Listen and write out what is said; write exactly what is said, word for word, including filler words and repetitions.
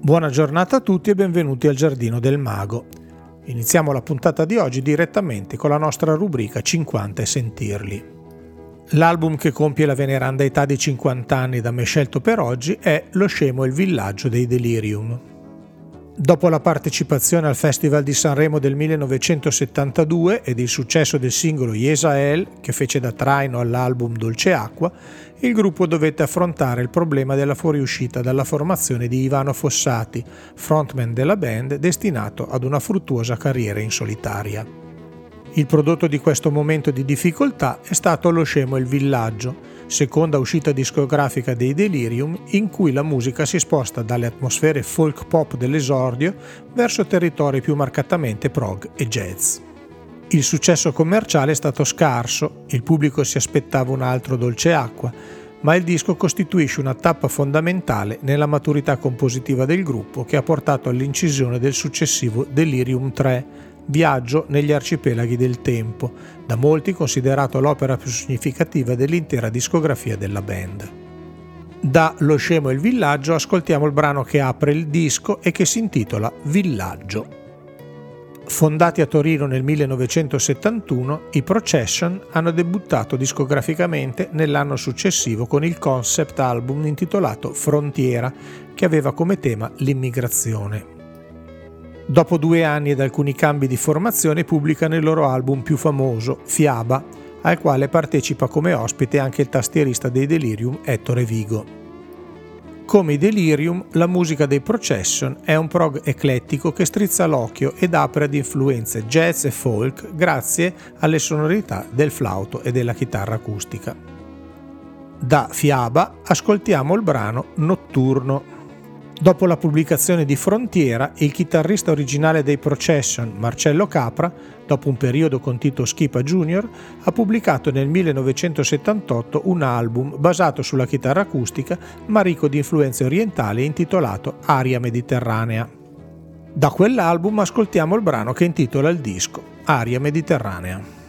Buona giornata a tutti e benvenuti al Giardino del Mago. Iniziamo la puntata di oggi direttamente con la nostra rubrica cinquanta e sentirli. L'album che compie la veneranda età di cinquanta anni da me scelto per oggi è Lo scemo e il villaggio dei Delirium. Dopo la partecipazione al Festival di Sanremo del millenovecentosettantadue ed il successo del singolo Yesael, che fece da traino all'album Dolce Acqua, il gruppo dovette affrontare il problema della fuoriuscita dalla formazione di Ivano Fossati, frontman della band, destinato ad una fruttuosa carriera in solitaria. Il prodotto di questo momento di difficoltà è stato Lo scemo e il villaggio, seconda uscita discografica dei Delirium, in cui la musica si sposta dalle atmosfere folk pop dell'esordio verso territori più marcatamente prog e jazz. Il successo commerciale è stato scarso, il pubblico si aspettava un altro Dolce Acqua, ma il disco costituisce una tappa fondamentale nella maturità compositiva del gruppo che ha portato all'incisione del successivo Delirium tre, Viaggio negli arcipelaghi del tempo, da molti considerato l'opera più significativa dell'intera discografia della band. Da Lo scemo e il villaggio ascoltiamo il brano che apre il disco e che si intitola Villaggio. Fondati a Torino nel millenovecentosettantuno, i Procession hanno debuttato discograficamente nell'anno successivo con il concept album intitolato Frontiera, che aveva come tema l'immigrazione. Dopo due anni ed alcuni cambi di formazione pubblicano il loro album più famoso, Fiaba, al quale partecipa come ospite anche il tastierista dei Delirium Ettore Vigo. Come i Delirium, la musica dei Procession è un prog eclettico che strizza l'occhio ed apre ad influenze jazz e folk grazie alle sonorità del flauto e della chitarra acustica. Da Fiaba ascoltiamo il brano Notturno. Dopo la pubblicazione di Frontiera, il chitarrista originale dei Procession, Marcello Capra, dopo un periodo con Tito Schipa Junior, ha pubblicato nel millenovecentosettantotto un album basato sulla chitarra acustica ma ricco di influenze orientali intitolato Aria Mediterranea. Da quell'album ascoltiamo il brano che intitola il disco, Aria Mediterranea.